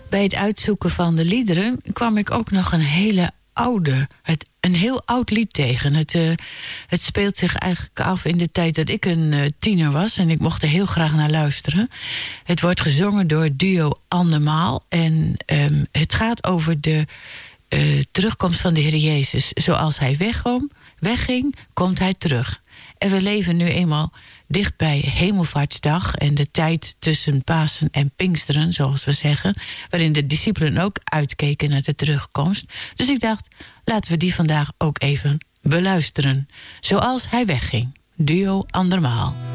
bij het uitzoeken van de liederen kwam ik ook nog een heel oud lied tegen. Het speelt zich eigenlijk af in de tijd dat ik een tiener was. En ik mocht er heel graag naar luisteren. Het wordt gezongen door het duo Andermaal. En het gaat over de terugkomst van de Heer Jezus. Zoals hij wegging, komt hij terug. En we leven nu eenmaal dicht bij Hemelvaartsdag en de tijd tussen Pasen en Pinksteren, zoals we zeggen, waarin de discipelen ook uitkeken naar de terugkomst. Dus ik dacht, laten we die vandaag ook even beluisteren. Zoals hij wegging. Duo Andermaal.